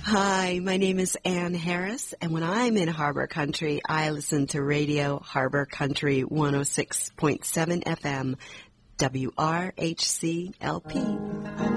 Hi, my name is Ann Harris, and when I'm in Harbor Country, I listen to Radio Harbor Country 106.7 FM, WRHC-LP.